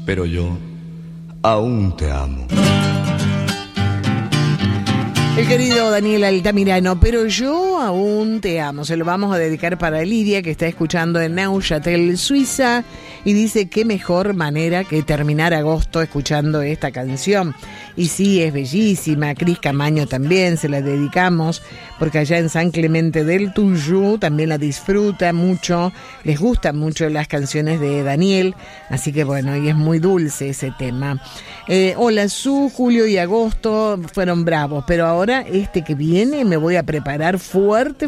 pero yo aún te amo. El querido Daniel Altamirano, pero yo aún te amo. Se lo vamos a dedicar para Lidia, que está escuchando en Neuchâtel, Suiza, y dice qué mejor manera que terminar agosto escuchando esta canción. Y sí, es bellísima. Cris Camaño también se la dedicamos, porque allá en San Clemente del Tuyú también la disfruta mucho, les gustan mucho las canciones de Daniel, así que bueno, y es muy dulce ese tema. Hola Su, julio y agosto fueron bravos, pero ahora este que viene me voy a preparar fuerte,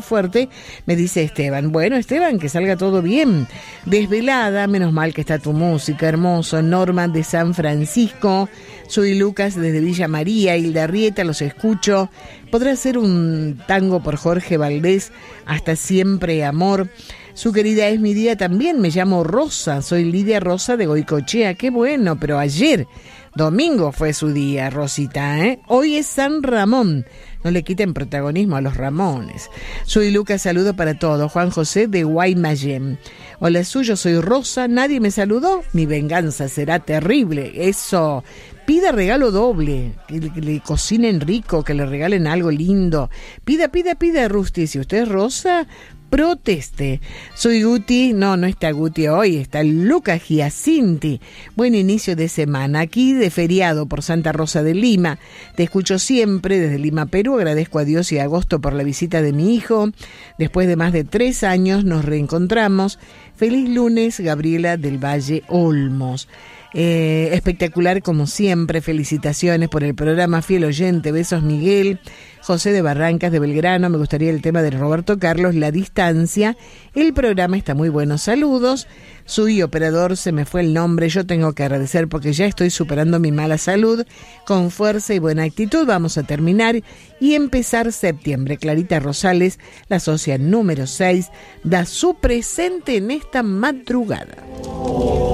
me dice Esteban. Bueno, Esteban, que salga todo bien. Desvelada, menos mal que está tu música, hermoso. Norma de San Francisco, soy Lucas desde Villa María, Hilda Rieta, los escucho. Podrá ser un tango por Jorge Valdés, Hasta siempre amor. Su querida es mi día también, me llamo Rosa, soy Lidia Rosa de Goicochea. Qué bueno, pero ayer, domingo, fue su día, Rosita, ¿eh? Hoy es San Ramón, no le quiten protagonismo a los Ramones. Soy Lucas, saludo para todos. Juan José de Guaymallén. Hola suyo, soy Rosa, nadie me saludó, mi venganza será terrible. Eso, pida regalo doble, que le cocinen rico, que le regalen algo lindo. Pida, Rusty, si usted es Rosa, proteste. Soy Guti, no está Guti hoy, está Lucas Giacinti. Buen inicio de semana, aquí de feriado por Santa Rosa de Lima. Te escucho siempre desde Lima, Perú. Agradezco a Dios y a Agosto por la visita de mi hijo. Después de más de 3 años nos reencontramos. Feliz lunes, Gabriela del Valle Olmos. Espectacular como siempre, felicitaciones por el programa, fiel oyente, besos Miguel. José de Barrancas de Belgrano, me gustaría el tema de Roberto Carlos, La Distancia. El programa está muy bueno, saludos. Soy operador, se me fue el nombre, yo tengo que agradecer porque ya estoy superando mi mala salud. Con fuerza y buena actitud vamos a terminar y empezar septiembre. Clarita Rosales, la socia número 6, da su presente en esta madrugada.